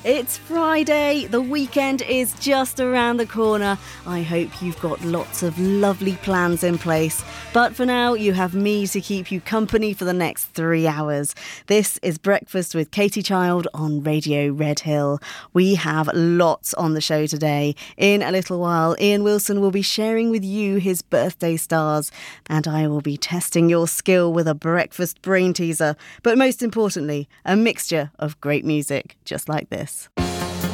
It's Friday, the weekend is just around the corner. I hope you've got lots of lovely plans in place. But for now, you have me to keep you company for the next 3 hours. This is Breakfast with Katie Child on Radio Red Hill. We have lots on the show today. In a little while, Ian Wilson will be sharing with you his birthday stars, and I will be testing your skill with a breakfast brain teaser. But most importantly, a mixture of great music, just like this.